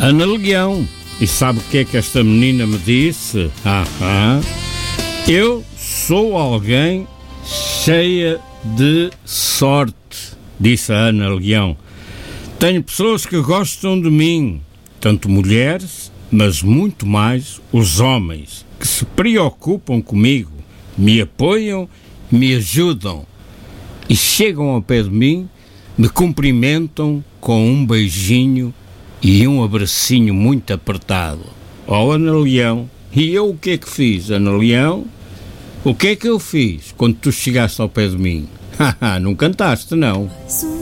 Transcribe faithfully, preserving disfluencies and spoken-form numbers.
Ana Leão. E sabe o que é que esta menina me disse? Ah, ah. Eu sou alguém cheia de sorte, disse a Ana Leão. Tenho pessoas que gostam de mim, tanto mulheres, mas muito mais os homens, que se preocupam comigo, me apoiam, me ajudam e chegam ao pé de mim, me cumprimentam com um beijinho e um abracinho muito apertado. Oh, Ana Leão, e eu o que é que fiz, Ana Leão? O que é que eu fiz quando tu chegaste ao pé de mim? Haha, não cantaste, não.